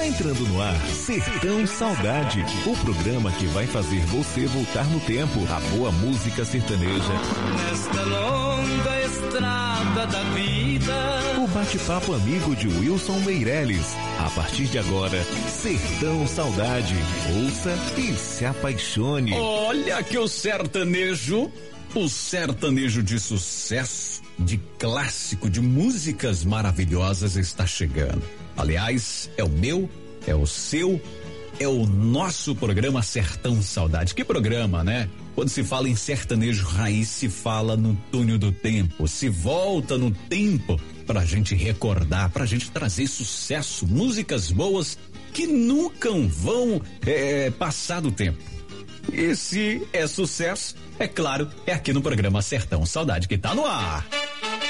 Está entrando no ar Sertão Saudade, o programa que vai fazer você voltar no tempo. A boa música sertaneja. Nesta longa estrada da vida. O bate-papo amigo de Wilson Meirelles. A partir de agora, Sertão Saudade. Ouça e se apaixone. Olha que o sertanejo de sucesso, de clássico, de músicas maravilhosas está chegando. Aliás, é o meu, é o seu, é o nosso programa Sertão Saudade. Que programa, né? Quando se fala em sertanejo raiz, se fala no túnel do tempo, se volta no tempo pra gente recordar, pra gente trazer sucesso, músicas boas que nunca vão passar do tempo. E se é sucesso, é claro, é aqui no programa Sertão Saudade que tá no ar.